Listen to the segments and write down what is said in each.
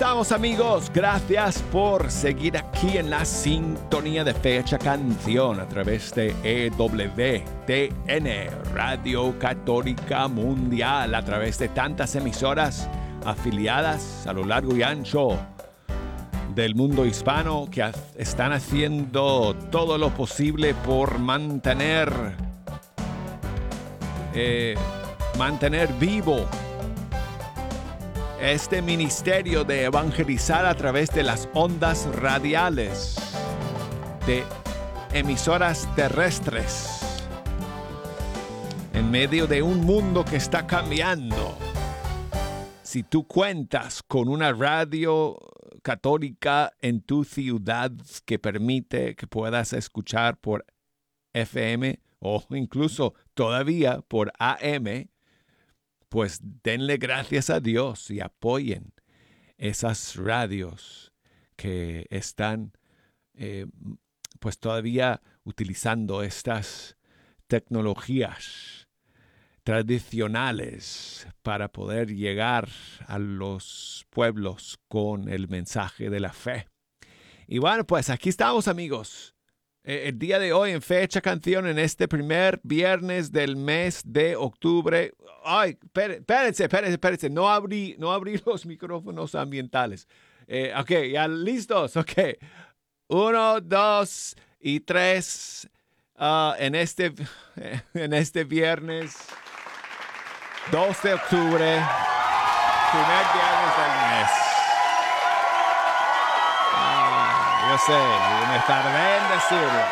estamos, amigos. Gracias por seguir aquí en la sintonía de Fecha Canción a través de EWTN, Radio Católica Mundial, a través de tantas emisoras afiliadas a lo largo y ancho del mundo hispano que están haciendo todo lo posible por mantener vivo este ministerio de evangelizar a través de las ondas radiales de emisoras terrestres en medio de un mundo que está cambiando. Si tú cuentas con una radio católica en tu ciudad que permite que puedas escuchar por FM o incluso todavía por AM, pues denle gracias a Dios y apoyen esas radios que están pues todavía utilizando estas tecnologías tradicionales para poder llegar a los pueblos con el mensaje de la fe. Y bueno, pues aquí estamos, amigos. El día de hoy en Fecha Canción, en este primer viernes del mes de octubre. Ay, espérense. No abrí los micrófonos ambientales. Ok, ya listos. Ok. 1, 2 y 3. En este viernes 2 de octubre, primer viernes del mes. Yo sé, me tardé en decirlo.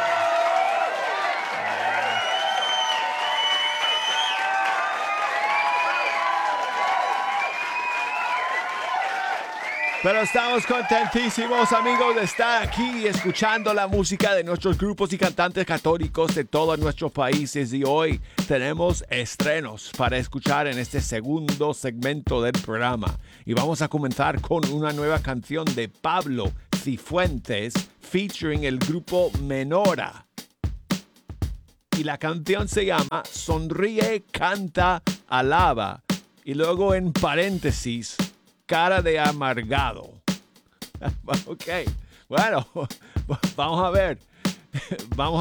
Pero estamos contentísimos, amigos, de estar aquí escuchando la música de nuestros grupos y cantantes católicos de todos nuestros países. Y hoy tenemos estrenos para escuchar en este segundo segmento del programa. Y vamos a comenzar con una nueva canción de Pablo Cifuentes featuring el grupo Menora. Y la canción se llama Sonríe, Canta, Alaba. Y luego en paréntesis, cara de amargado. Ok, bueno, vamos a ver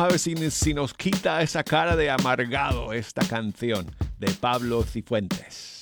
si nos quita esa cara de amargado esta canción de Pablo Cifuentes.